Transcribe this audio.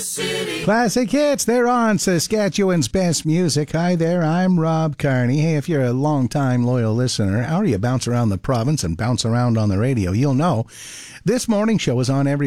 Classic hits, they're on Saskatchewan's best music. Hi there, I'm Rob Carney. Hey, if you're a long-time loyal listener, or you bounce around the province and bounce around on the radio, you'll know this morning show is on every